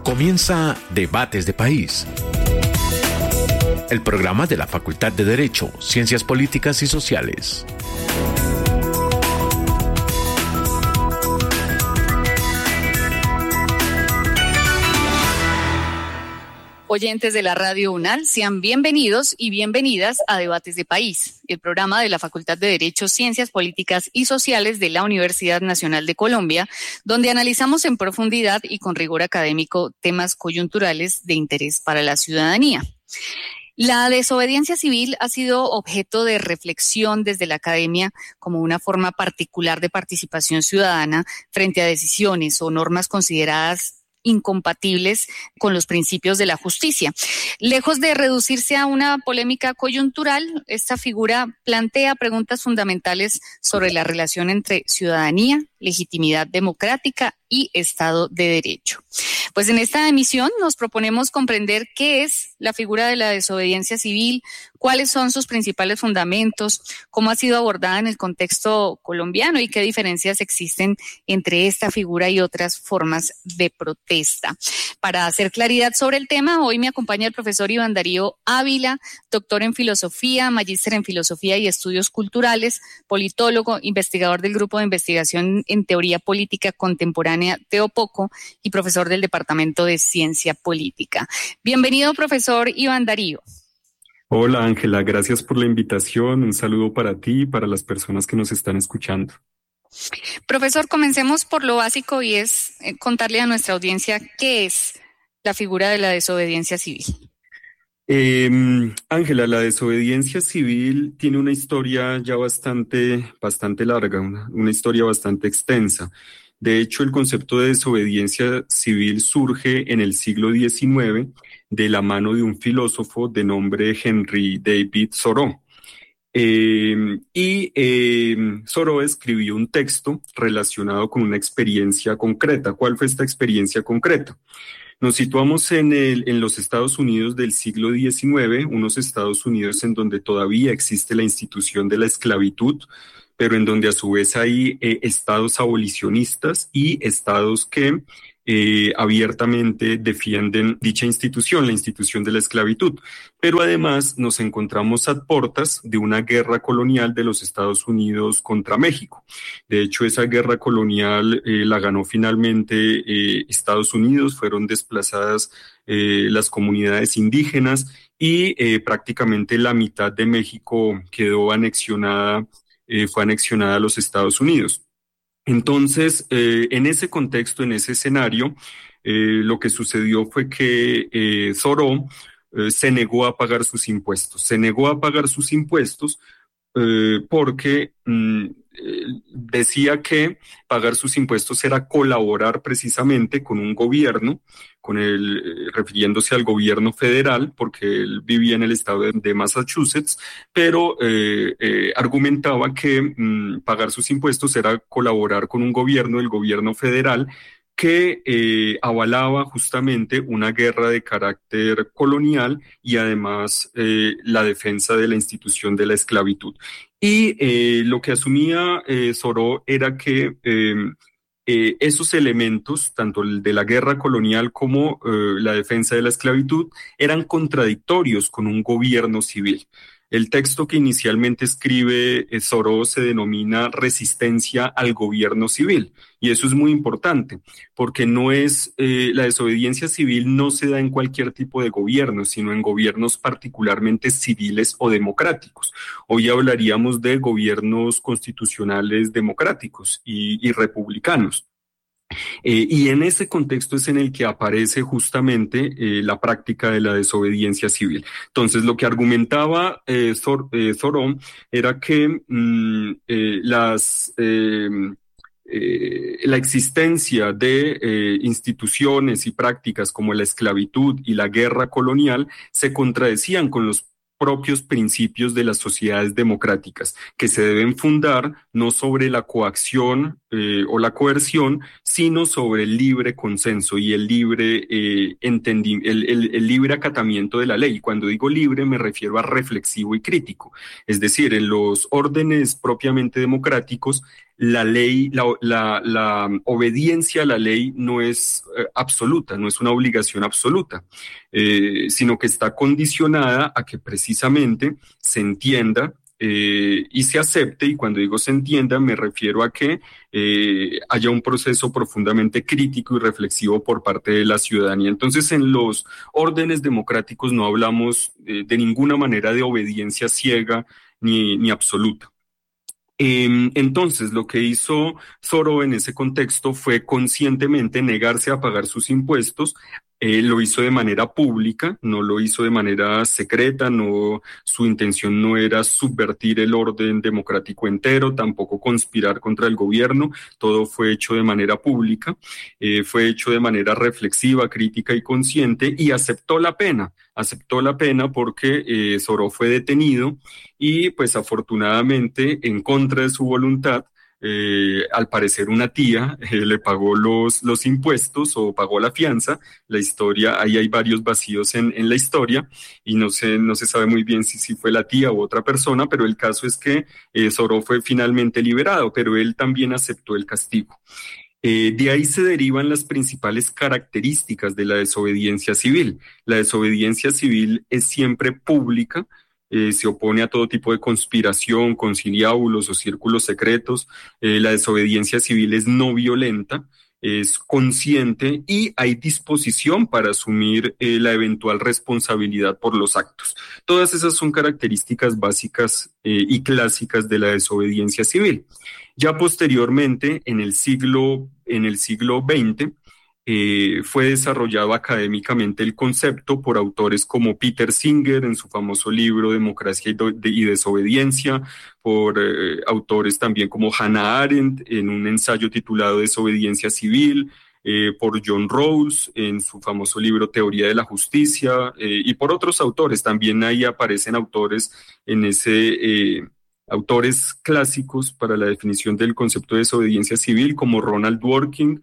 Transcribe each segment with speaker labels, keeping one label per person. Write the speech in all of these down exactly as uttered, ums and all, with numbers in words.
Speaker 1: Comienza Debates de País, el programa de la Facultad de Derecho, Ciencias Políticas y Sociales.
Speaker 2: Oyentes de la Radio UNAL, sean bienvenidos y bienvenidas a Debates de País, el programa de la Facultad de Derecho, Ciencias Políticas y Sociales de la Universidad Nacional de Colombia, donde analizamos en profundidad y con rigor académico temas coyunturales de interés para la ciudadanía. La desobediencia civil ha sido objeto de reflexión desde la academia como una forma particular de participación ciudadana frente a decisiones o normas consideradas incompatibles con los principios de la justicia. Lejos de reducirse a una polémica coyuntural, esta figura plantea preguntas fundamentales sobre la relación entre ciudadanía, legitimidad democrática y Estado de Derecho. Pues en esta emisión nos proponemos comprender qué es la figura de la desobediencia civil, cuáles son sus principales fundamentos, cómo ha sido abordada en el contexto colombiano y qué diferencias existen entre esta figura y otras formas de protesta. Para hacer claridad sobre el tema, hoy me acompaña el profesor Iván Darío Ávila, doctor en filosofía, magíster en filosofía y estudios culturales, politólogo, investigador del Grupo de Investigación en Teoría Política Contemporánea Teopoco y profesor del Departamento de Ciencia Política. Bienvenido, profesor Iván Darío.
Speaker 3: Hola, Ángela, gracias por la invitación. Un saludo para ti y para las personas que nos están escuchando.
Speaker 2: Profesor, comencemos por lo básico y es contarle a nuestra audiencia qué es la figura de la desobediencia civil.
Speaker 3: Eh, Ángela, la desobediencia civil tiene una historia ya bastante, bastante larga, una, una historia bastante extensa. De hecho, el concepto de desobediencia civil surge en el siglo diecinueve de la mano de un filósofo de nombre Henry David Thoreau. Eh, y eh, Thoreau escribió un texto relacionado con una experiencia concreta. ¿Cuál fue esta experiencia concreta? Nos situamos en, el, en los Estados Unidos del siglo diecinueve, unos Estados Unidos en donde todavía existe la institución de la esclavitud, pero en donde a su vez hay eh, estados abolicionistas y estados que eh, abiertamente defienden dicha institución, la institución de la esclavitud. Pero además nos encontramos a portas de una guerra colonial de los Estados Unidos contra México. De hecho, esa guerra colonial eh, la ganó finalmente eh, Estados Unidos, fueron desplazadas eh, las comunidades indígenas y eh, prácticamente la mitad de México quedó anexionada Eh, fue anexionada a los Estados Unidos. Entonces, eh, en ese contexto, en ese escenario, eh, lo que sucedió fue que eh, Thoreau eh, se negó a pagar sus impuestos. Se negó a pagar sus impuestos eh, porque mm, eh, decía que pagar sus impuestos era colaborar precisamente con un gobierno, con el, eh, refiriéndose al gobierno federal, porque él vivía en el estado de, de Massachusetts, pero eh, eh, argumentaba que mm, pagar sus impuestos era colaborar con un gobierno, el gobierno federal, que eh, avalaba justamente una guerra de carácter colonial y además eh, la defensa de la institución de la esclavitud. Y eh, lo que asumía eh, Thoreau era que eh, eh, esos elementos, tanto el de la guerra colonial como eh, la defensa de la esclavitud, eran contradictorios con un gobierno civil. El texto que inicialmente escribe eh, Thoreau se denomina Resistencia al Gobierno Civil, y eso es muy importante, porque no es eh, la desobediencia civil no se da en cualquier tipo de gobierno, sino en gobiernos particularmente civiles o democráticos. Hoy hablaríamos de gobiernos constitucionales democráticos y, y republicanos. Eh, y en ese contexto es en el que aparece justamente eh, la práctica de la desobediencia civil. Entonces, lo que argumentaba eh, Thor, eh, Thoreau era que mm, eh, las, eh, eh, la existencia de eh, instituciones y prácticas como la esclavitud y la guerra colonial se contradecían con los propios principios de las sociedades democráticas, que se deben fundar no sobre la coacción eh, o la coerción, sino sobre el libre consenso y el libre eh, entendi- el, el, el libre acatamiento de la ley. Cuando digo libre me refiero a reflexivo y crítico. Es decir, en los órdenes propiamente democráticos, la ley, la, la, la obediencia a la ley no es eh, absoluta, no es una obligación absoluta, eh, sino que está condicionada a que precisamente se entienda eh, y se acepte, y cuando digo se entienda me refiero a que eh, haya un proceso profundamente crítico y reflexivo por parte de la ciudadanía. Entonces, en los órdenes democráticos no hablamos eh, de ninguna manera de obediencia ciega ni, ni absoluta. Eh, entonces, lo que hizo Thoreau en ese contexto fue conscientemente negarse a pagar sus impuestos. Eh, lo hizo de manera pública, no lo hizo de manera secreta, no, su intención no era subvertir el orden democrático entero, tampoco conspirar contra el gobierno, todo fue hecho de manera pública, eh, fue hecho de manera reflexiva, crítica y consciente, y aceptó la pena, aceptó la pena porque eh, Thoreau fue detenido y pues afortunadamente en contra de su voluntad, Eh, al parecer una tía eh, le pagó los, los impuestos o pagó la fianza. La historia, ahí hay varios vacíos en, en la historia y no se, no se sabe muy bien si, si fue la tía u otra persona, pero el caso es que eh, Thoreau fue finalmente liberado, pero él también aceptó el castigo. Eh, de ahí se derivan las principales características de la desobediencia civil. La desobediencia civil es siempre pública. Eh, se opone a todo tipo de conspiración, conciliábulos o círculos secretos. Eh, la desobediencia civil es no violenta, es consciente y hay disposición para asumir eh, la eventual responsabilidad por los actos. Todas esas son características básicas eh, y clásicas de la desobediencia civil. Ya posteriormente, en el siglo, en el siglo veinte, Eh, fue desarrollado académicamente el concepto por autores como Peter Singer en su famoso libro Democracia y, do- de- y Desobediencia, por eh, autores también como Hannah Arendt en un ensayo titulado Desobediencia Civil, eh, por John Rawls en su famoso libro Teoría de la Justicia, eh, y por otros autores. También ahí aparecen autores en ese... Eh, autores clásicos para la definición del concepto de desobediencia civil como Ronald Dworkin,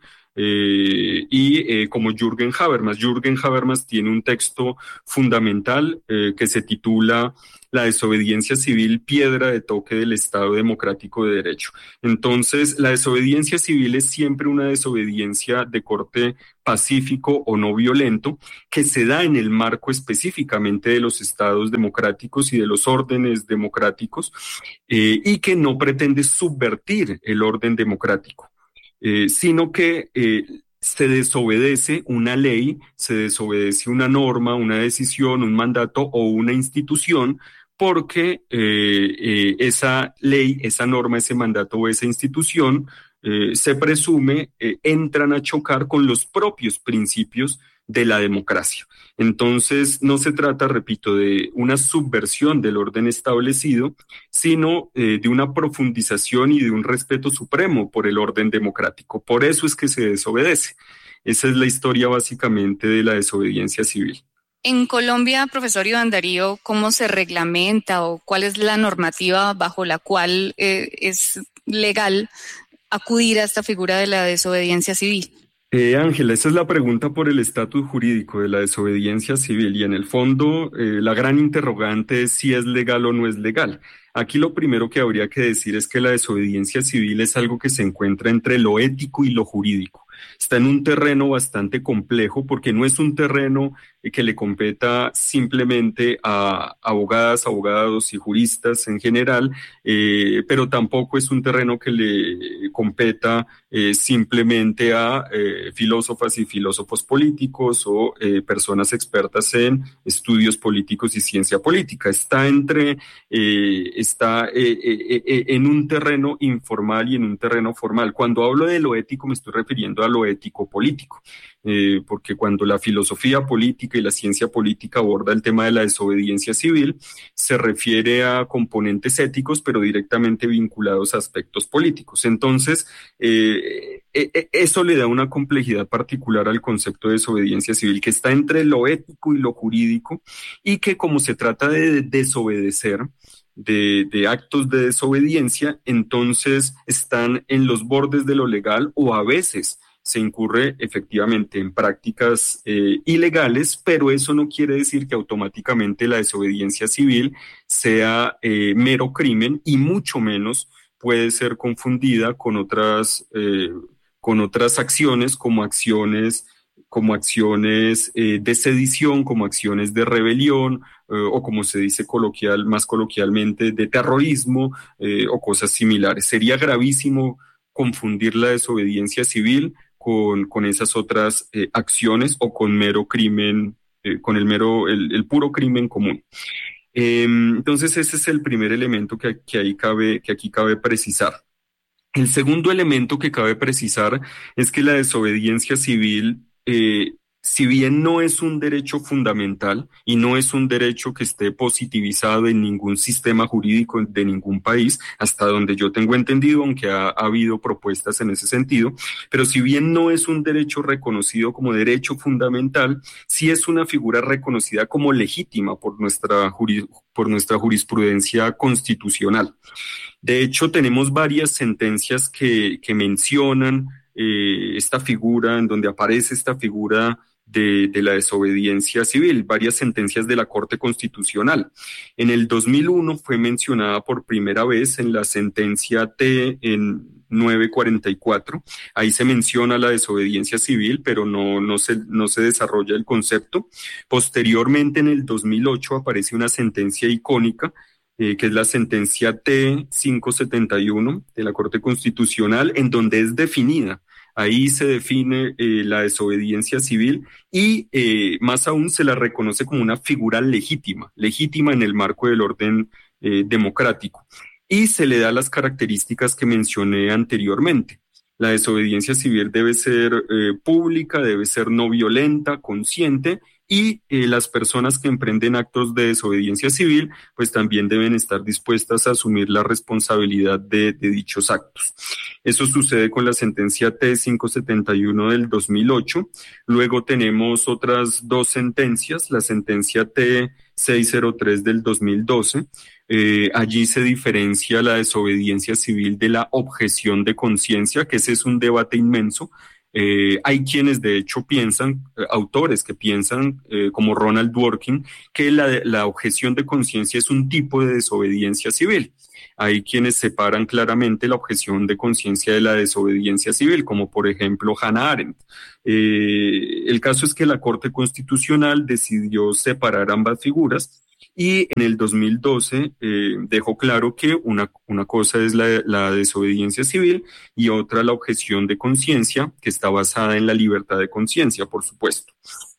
Speaker 3: eh, y eh, como Jürgen Habermas. Jürgen Habermas tiene un texto fundamental eh, que se titula La desobediencia civil, piedra de toque del Estado democrático de derecho. Entonces, la desobediencia civil es siempre una desobediencia de corte pacífico o no violento que se da en el marco específicamente de los estados democráticos y de los órdenes democráticos, eh, y que no pretende subvertir el orden democrático. Eh, sino que eh, se desobedece una ley, se desobedece una norma, una decisión, un mandato o una institución, porque eh, eh, esa ley, esa norma, ese mandato o esa institución eh, se presume eh, entran a chocar con los propios principios de la democracia. Entonces, no se trata, repito, de una subversión del orden establecido, sino eh, de una profundización y de un respeto supremo por el orden democrático. Por eso es que se desobedece. Esa es la historia básicamente de la desobediencia civil.
Speaker 2: En Colombia, profesor Iván Darío, ¿cómo se reglamenta o cuál es la normativa bajo la cual eh, es legal acudir a esta figura de la desobediencia civil?
Speaker 3: Eh, Ángela, esa es la pregunta por el estatus jurídico de la desobediencia civil y en el fondo eh, la gran interrogante es si es legal o no es legal. Aquí lo primero que habría que decir es que la desobediencia civil es algo que se encuentra entre lo ético y lo jurídico. Está en un terreno bastante complejo porque no es un terreno que le competa simplemente a abogadas, abogados y juristas en general, eh, pero tampoco es un terreno que le competa eh, simplemente a eh, filósofas y filósofos políticos o eh, personas expertas en estudios políticos y ciencia política. Está entre, eh, está eh, eh, eh, en un terreno informal y en un terreno formal. Cuando hablo de lo ético me estoy refiriendo a lo ético político. Eh, porque cuando la filosofía política y la ciencia política aborda el tema de la desobediencia civil, se refiere a componentes éticos, pero directamente vinculados a aspectos políticos. Entonces, eh, eh, eso le da una complejidad particular al concepto de desobediencia civil, que está entre lo ético y lo jurídico, y que como se trata de desobedecer, de, de actos de desobediencia, entonces están en los bordes de lo legal o a veces se incurre efectivamente en prácticas eh, ilegales, pero eso no quiere decir que automáticamente la desobediencia civil sea eh, mero crimen y mucho menos puede ser confundida con otras, eh, con otras acciones como acciones, como acciones eh, de sedición, como acciones de rebelión eh, o como se dice coloquial, más coloquialmente de terrorismo eh, o cosas similares. Sería gravísimo confundir la desobediencia civil con, con esas otras eh, acciones o con mero crimen, eh, con el mero, el, el puro crimen común. Eh, entonces ese es el primer elemento que, que, ahí cabe, que aquí cabe precisar. El segundo elemento que cabe precisar es que la desobediencia civil, eh, si bien no es un derecho fundamental y no es un derecho que esté positivizado en ningún sistema jurídico de ningún país, hasta donde yo tengo entendido, aunque ha, ha habido propuestas en ese sentido, pero si bien no es un derecho reconocido como derecho fundamental, sí es una figura reconocida como legítima por nuestra, juris, por nuestra jurisprudencia constitucional. De hecho, tenemos varias sentencias que, que mencionan eh, esta figura, en donde aparece esta figura de, de la desobediencia civil, varias sentencias de la Corte Constitucional. En el dos mil uno fue mencionada por primera vez en la sentencia T en nueve cuarenta y cuatro. Ahí se menciona la desobediencia civil, pero no, no, se, no se desarrolla el concepto. Posteriormente, en el dos mil ocho, aparece una sentencia icónica, Eh, que es la sentencia T quinientos setenta y uno de la Corte Constitucional, en donde es definida. Ahí se define eh, la desobediencia civil y eh, más aún se la reconoce como una figura legítima, legítima en el marco del orden eh, democrático. Y se le da las características que mencioné anteriormente. La desobediencia civil debe ser eh, pública, debe ser no violenta, consciente, y eh, las personas que emprenden actos de desobediencia civil, pues también deben estar dispuestas a asumir la responsabilidad de, de dichos actos. Eso sucede con la sentencia T quinientos setenta y uno del dos mil ocho. Luego tenemos otras dos sentencias, la sentencia T seiscientos tres del dos mil doce. Eh, allí se diferencia la desobediencia civil de la objeción de conciencia, que ese es un debate inmenso. Eh, hay quienes de hecho piensan, eh, autores que piensan, eh, como Ronald Dworkin, que la, la objeción de conciencia es un tipo de desobediencia civil. Hay quienes separan claramente la objeción de conciencia de la desobediencia civil, como por ejemplo Hannah Arendt. Eh, el caso es que la Corte Constitucional decidió separar ambas figuras y en el dos mil doce eh, dejó claro que una, una cosa es la, la desobediencia civil y otra la objeción de conciencia, que está basada en la libertad de conciencia, por supuesto.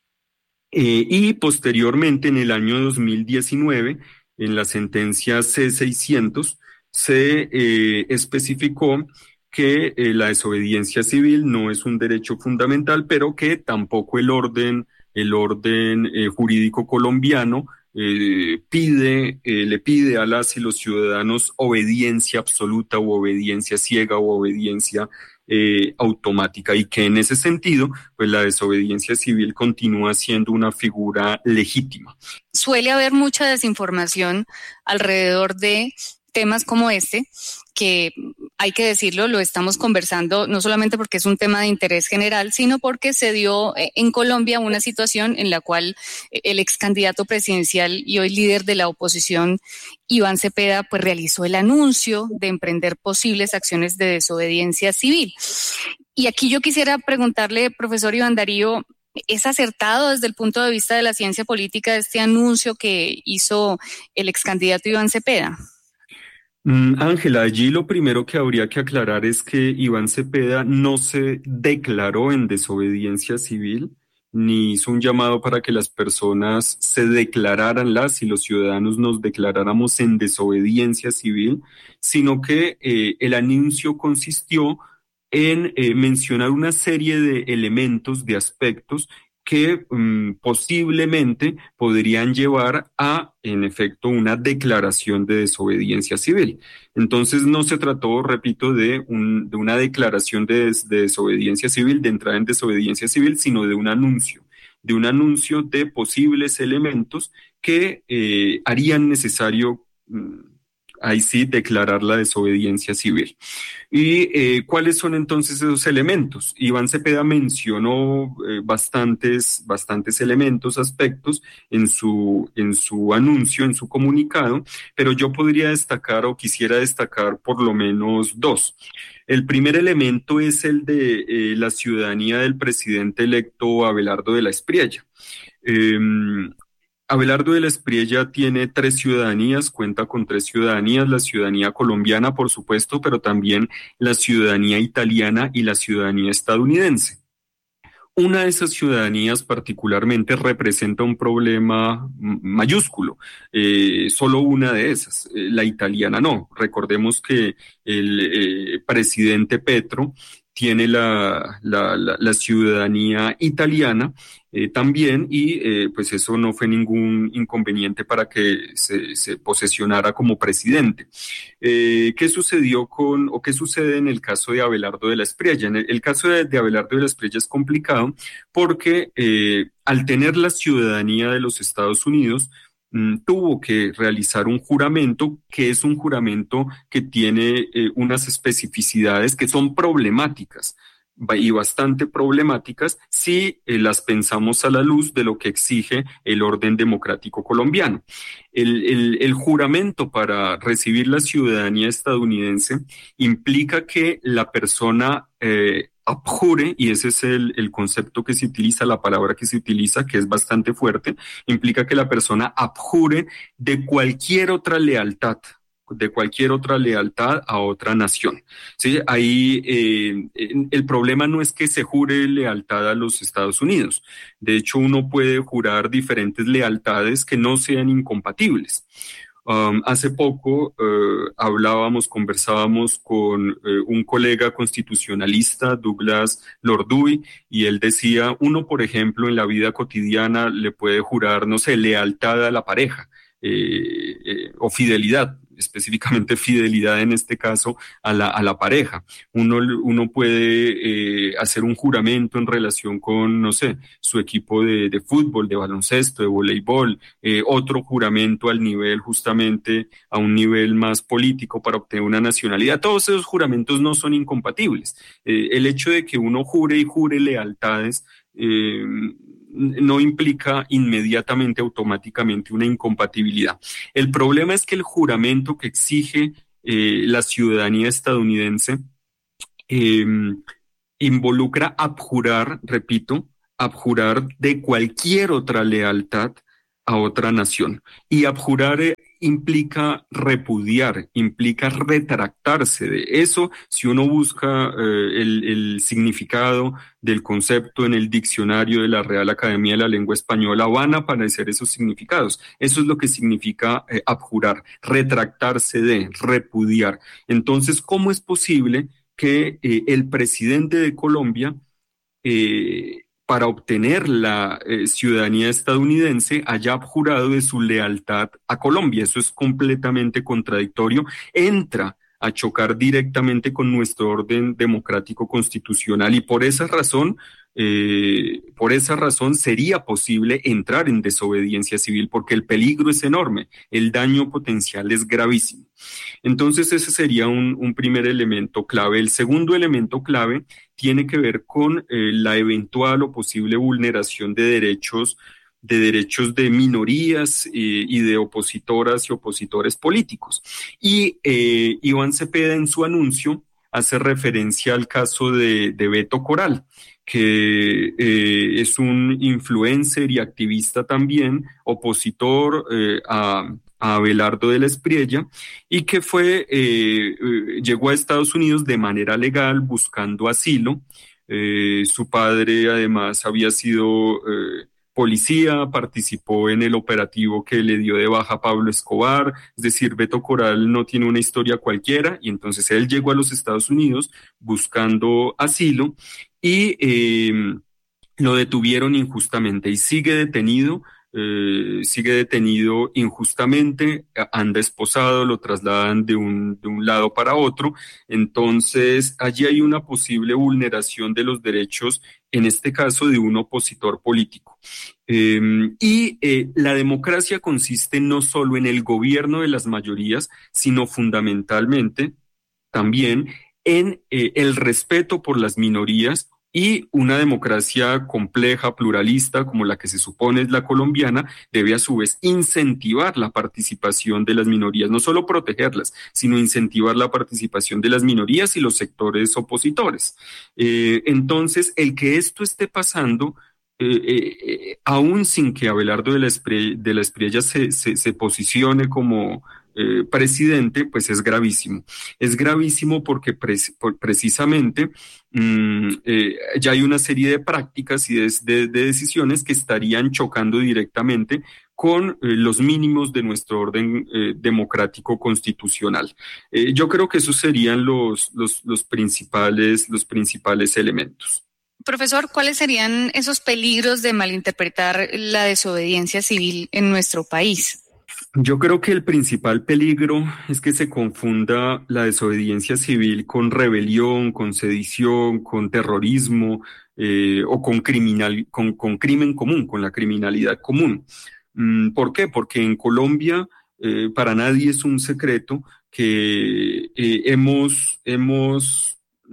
Speaker 3: Eh, y posteriormente, en el año dos mil diecinueve, en la sentencia C seiscientos, se eh, especificó que eh, la desobediencia civil no es un derecho fundamental, pero que tampoco el orden, el orden eh, jurídico colombiano Eh, pide, eh, le pide a las y los ciudadanos obediencia absoluta o obediencia ciega o obediencia eh, automática, y que en ese sentido, pues la desobediencia civil continúa siendo una figura legítima.
Speaker 2: Suele haber mucha desinformación alrededor de temas como este, que hay que decirlo, lo estamos conversando no solamente porque es un tema de interés general, sino porque se dio en Colombia una situación en la cual el ex candidato presidencial y hoy líder de la oposición, Iván Cepeda, pues realizó el anuncio de emprender posibles acciones de desobediencia civil. Y aquí yo quisiera preguntarle, profesor Iván Darío, ¿es acertado desde el punto de vista de la ciencia política este anuncio que hizo el ex candidato Iván Cepeda?
Speaker 3: Ángela, mm, allí lo primero que habría que aclarar es que Iván Cepeda no se declaró en desobediencia civil, ni hizo un llamado para que las personas se declararan, las y los ciudadanos nos declaráramos en desobediencia civil, sino que eh, el anuncio consistió en eh, mencionar una serie de elementos, de aspectos que um, posiblemente podrían llevar a, en efecto, una declaración de desobediencia civil. Entonces no se trató, repito, de, un, de una declaración de, des, de desobediencia civil, de entrada en desobediencia civil, sino de un anuncio, de un anuncio de posibles elementos que eh, harían necesario um, ahí sí declarar la desobediencia civil. ¿Y eh, cuáles son entonces esos elementos? Iván Cepeda mencionó eh, bastantes, bastantes elementos, aspectos en su, en su anuncio, en su comunicado, pero yo podría destacar o quisiera destacar por lo menos dos. El primer elemento es el de eh, la ciudadanía del presidente electo Abelardo de la Espriella. Eh, Abelardo de la Espriella tiene tres ciudadanías, cuenta con tres ciudadanías, la ciudadanía colombiana, por supuesto, pero también la ciudadanía italiana y la ciudadanía estadounidense. Una de esas ciudadanías particularmente representa un problema mayúsculo, eh, solo una de esas, eh, la italiana no. Recordemos que el eh, presidente Petro tiene la, la, la, la ciudadanía italiana eh, también y eh, pues eso no fue ningún inconveniente para que se, se posesionara como presidente. Eh, ¿Qué sucedió con o qué sucede en el caso de Abelardo de la Espriella? En el, el caso de, de Abelardo de la Espriella es complicado porque eh, al tener la ciudadanía de los Estados Unidos, tuvo que realizar un juramento, que es un juramento que tiene eh, unas especificidades que son problemáticas y bastante problemáticas si eh, las pensamos a la luz de lo que exige el orden democrático colombiano. El, el, el juramento para recibir la ciudadanía estadounidense implica que la persona eh, abjure, y ese es el, el concepto que se utiliza, la palabra que se utiliza, que es bastante fuerte, implica que la persona abjure de cualquier otra lealtad, de cualquier otra lealtad a otra nación. ¿Sí? Ahí eh, el problema no es que se jure lealtad a los Estados Unidos. De hecho, uno puede jurar diferentes lealtades que no sean incompatibles. Um, hace poco uh, hablábamos, conversábamos con uh, un colega constitucionalista, Douglas Lorduy, y él decía, uno, por ejemplo, en la vida cotidiana le puede jurar, no sé, lealtad a la pareja eh, eh, o fidelidad, específicamente fidelidad en este caso a la, a la pareja. Uno, uno puede eh, hacer un juramento en relación con, no sé, su equipo de, de fútbol, de baloncesto, de voleibol, eh, otro juramento al nivel justamente, a un nivel más político para obtener una nacionalidad. Todos esos juramentos no son incompatibles. Eh, el hecho de que uno jure y jure lealtades eh, no implica inmediatamente, automáticamente una incompatibilidad. El problema es que el juramento que exige eh, la ciudadanía estadounidense eh, involucra abjurar, repito, abjurar de cualquier otra lealtad a otra nación. Y abjurar eh, implica repudiar, implica retractarse de eso. Si uno busca eh, el, el significado del concepto en el diccionario de la Real Academia de la Lengua Española, van a aparecer esos significados. Eso es lo que significa eh, abjurar, retractarse de, repudiar. Entonces, ¿cómo es posible que eh, el presidente de Colombia eh, para obtener la eh, ciudadanía estadounidense haya abjurado de su lealtad a Colombia? Eso es completamente contradictorio, entra a chocar directamente con nuestro orden democrático constitucional y por esa razón, eh, por esa razón sería posible entrar en desobediencia civil porque el peligro es enorme, el daño potencial es gravísimo. Entonces ese sería un, un primer elemento clave. El segundo elemento clave tiene que ver con eh, la eventual o posible vulneración de derechos de derechos de minorías eh, y de opositoras y opositores políticos. Y eh, Iván Cepeda en su anuncio hace referencia al caso de, de Beto Coral, que eh, es un influencer y activista también, opositor eh, a, a Abelardo de la Espriella, y que fue, eh, llegó a Estados Unidos de manera legal buscando asilo. Eh, su padre además había sido eh, policía, participó en el operativo que le dio de baja a Pablo Escobar, es decir, Beto Coral no tiene una historia cualquiera, y entonces él llegó a los Estados Unidos buscando asilo, y eh, lo detuvieron injustamente, y sigue detenido eh, sigue detenido injustamente, anda esposado, lo trasladan de un, de un lado para otro. Entonces, allí hay una posible vulneración de los derechos, en este caso de un opositor político. Eh, y eh, la democracia consiste no solo en el gobierno de las mayorías, sino fundamentalmente también en eh, el respeto por las minorías, y una democracia compleja, pluralista, como la que se supone es la colombiana, debe a su vez incentivar la participación de las minorías, no solo protegerlas, sino incentivar la participación de las minorías y los sectores opositores. Eh, entonces, el que esto esté pasando, Eh, eh, eh, aún sin que Abelardo de la Espriella, de la Espriella se, se, se posicione como eh, presidente, pues es gravísimo. Es gravísimo porque pre- por, precisamente mmm, eh, ya hay una serie de prácticas y de, de, de decisiones que estarían chocando directamente con eh, los mínimos de nuestro orden eh, democrático constitucional. Eh, yo creo que esos serían los, los, los, principales, los principales elementos.
Speaker 2: Profesor, ¿cuáles serían esos peligros de malinterpretar la desobediencia civil en nuestro país?
Speaker 3: Yo creo que el principal peligro es que se confunda la desobediencia civil con rebelión, con sedición, con terrorismo eh, o con, criminal, con, con crimen común, con la criminalidad común. ¿Por qué? Porque en Colombia eh, para nadie es un secreto que eh, hemos, hemos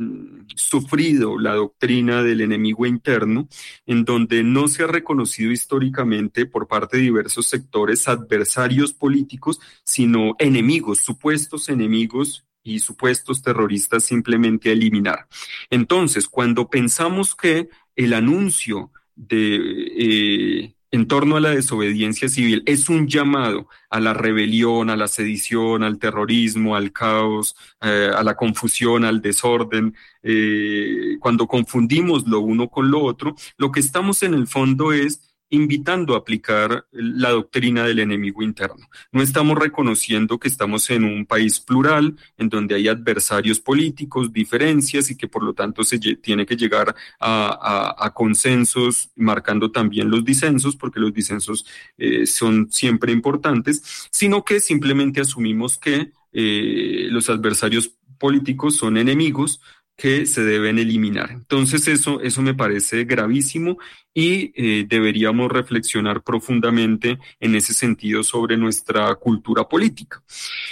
Speaker 3: sufrido la doctrina del enemigo interno, en donde no se ha reconocido históricamente por parte de diversos sectores adversarios políticos, sino enemigos, supuestos enemigos y supuestos terroristas simplemente a eliminar. Entonces, cuando pensamos que el anuncio de eh, en torno a la desobediencia civil es un llamado a la rebelión, a la sedición, al terrorismo, al caos, eh, a la confusión, al desorden, eh, cuando confundimos lo uno con lo otro, lo que estamos en el fondo es invitando a aplicar la doctrina del enemigo interno. No estamos reconociendo que estamos en un país plural, en donde hay adversarios políticos, diferencias, y que por lo tanto se tiene que llegar a, a, a consensos, marcando también los disensos, porque los disensos eh, son siempre importantes, sino que simplemente asumimos que eh, los adversarios políticos son enemigos que se deben eliminar. Entonces eso, eso me parece gravísimo y eh, deberíamos reflexionar profundamente en ese sentido sobre nuestra cultura política.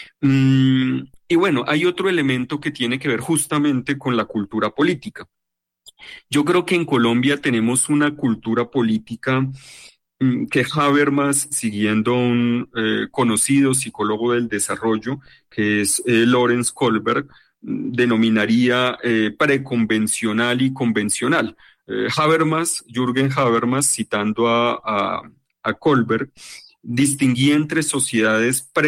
Speaker 3: Mm, y bueno, hay otro elemento que tiene que ver justamente con la cultura política. Yo creo que en Colombia tenemos una cultura política mm, que Habermas, siguiendo a un eh, conocido psicólogo del desarrollo, que es eh, Lawrence Kohlberg, denominaría eh, preconvencional y convencional. Eh, Habermas, Jürgen Habermas, citando a, a, a Kohlberg, distinguía entre sociedades pre